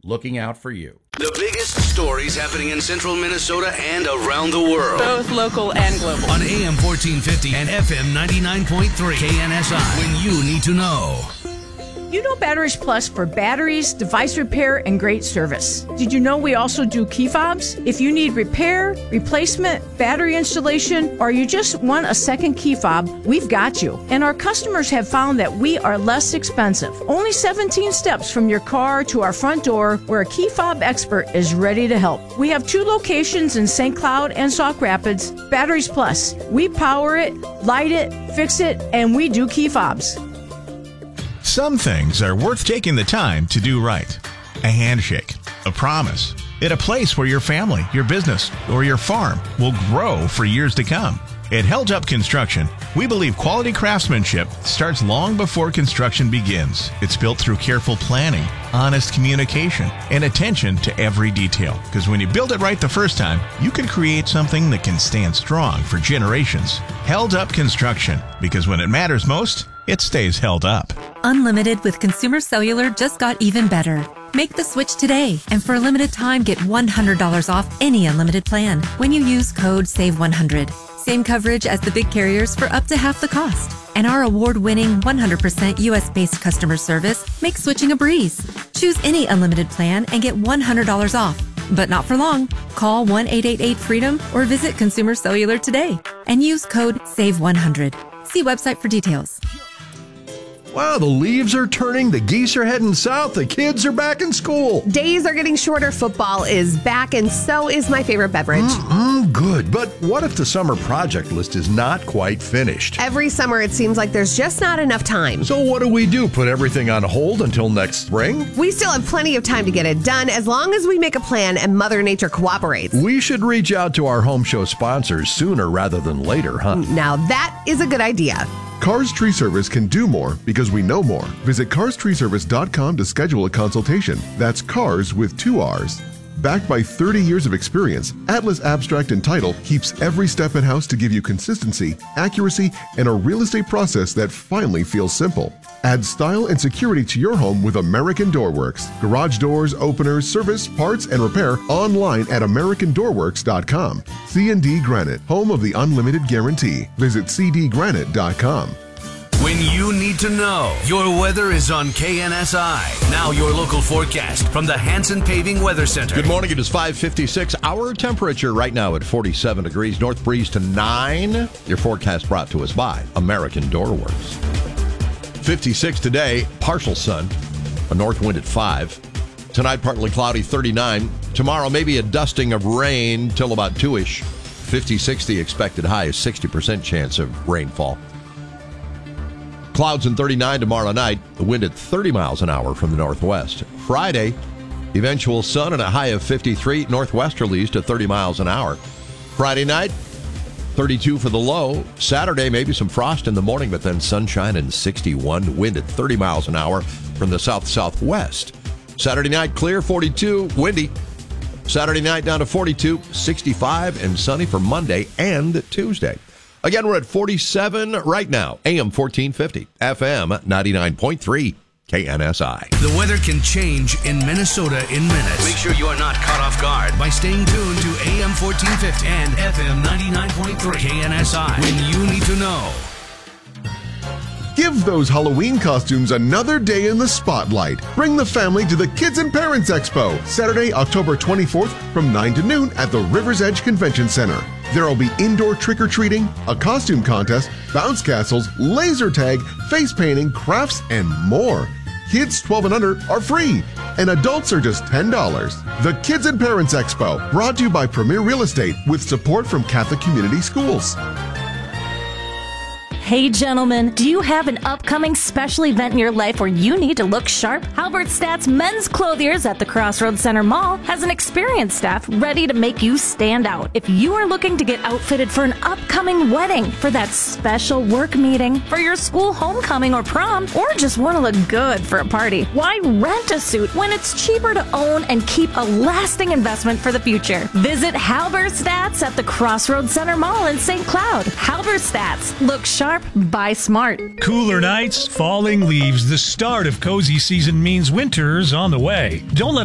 looking out for you. The biggest stories happening in central Minnesota and around the world. Both local and global. On AM 1450 and FM 99.3 KNSI. When you need to know. You know Batteries Plus for batteries, device repair, and great service. Did you know we also do key fobs? If you need repair, replacement, battery installation, or you just want a second key fob, we've got you. And our customers have found that we are less expensive. Only 17 steps from your car to our front door, where a key fob expert is ready to help. We have 2 locations in St. Cloud and Sauk Rapids. Batteries Plus. We power it, light it, fix it, and we do key fobs. Some things are worth taking the time to do right. A handshake, a promise, at a place where your family, your business, or your farm will grow for years to come. At Held Up Construction, we believe quality craftsmanship starts long before construction begins. It's built through careful planning, honest communication, and attention to every detail. Because when you build it right the first time, you can create something that can stand strong for generations. Held Up Construction, because when it matters most, it stays held up. Unlimited with Consumer Cellular just got even better. Make the switch today, and for a limited time, get $100 off any unlimited plan when you use code SAVE100. Same coverage as the big carriers for up to half the cost. And our award-winning 100% U.S.-based customer service makes switching a breeze. Choose any unlimited plan and get $100 off. But not for long. Call 1-888-FREEDOM or visit Consumer Cellular today and use code SAVE100. See website for details. Wow, the leaves are turning, the geese are heading south, the kids are back in school. Days are getting shorter, football is back, and so is my favorite beverage. Good, but what if the summer project list is not quite finished? Every summer it seems like there's just not enough time. So what do? Put everything on hold until next spring? We still have plenty of time to get it done as long as we make a plan and Mother Nature cooperates. We should reach out to our home show sponsors sooner rather than later, huh? Now that is a good idea. Cars Tree Service can do more because we know more. Visit carstreeservice.com to schedule a consultation. That's cars with 2 R's. Backed by 30 years of experience, Atlas Abstract and Title keeps every step in-house to give you consistency, accuracy, and a real estate process that finally feels simple. Add style and security to your home with American Doorworks. Garage doors, openers, service, parts, and repair online at AmericanDoorworks.com. C&D Granite, home of the unlimited guarantee. Visit cdgranite.com. When you need to know, your weather is on KNSI. Now your local forecast from the Hanson Paving Weather Center. Good morning. It is 5:56. Our temperature right now at 47 degrees. North breeze to 9. Your forecast brought to us by American Doorworks. 56 today. Partial sun. A north wind at 5. Tonight, partly cloudy, 39. Tomorrow, maybe a dusting of rain till about 2-ish. 56 the expected high, a 60% chance of rainfall. Clouds and 39 tomorrow night. The wind at 30 miles an hour from the northwest. Friday, eventual sun and a high of 53. Northwesterlies to 30 miles an hour. Friday night, 32 for the low. Saturday, maybe some frost in the morning, but then sunshine and 61. Wind at 30 miles an hour from the south-southwest. Saturday night, clear, 42, windy. Saturday night down to 42, 65, and sunny for Monday and Tuesday. Again, we're at 47 right now. AM 1450, FM 99.3, KNSI. The weather can change in Minnesota in minutes. Make sure you are not caught off guard by staying tuned to AM 1450 and FM 99.3, KNSI. When you need to know. Give those Halloween costumes another day in the spotlight. Bring the family to the Kids and Parents Expo, Saturday, October 24th from 9 to noon at the River's Edge Convention Center. There will be indoor trick-or-treating, a costume contest, bounce castles, laser tag, face painting, crafts, and more. Kids 12 and under are free, and adults are just $10. The Kids and Parents Expo, brought to you by Premier Real Estate with support from Catholic Community Schools. Hey gentlemen, do you have an upcoming special event in your life where you need to look sharp? Halbert Stats Men's Clothiers at the Crossroads Center Mall has an experienced staff ready to make you stand out. If you are looking to get outfitted for an upcoming wedding, for that special work meeting, for your school homecoming or prom, or just want to look good for a party, why rent a suit when it's cheaper to own and keep a lasting investment for the future? Visit Halbert Stats at the Crossroads Center Mall in St. Cloud. Halbert Stats. Look sharp. Buy smart. Cooler nights, falling leaves. The start of cozy season means winter's on the way. Don't let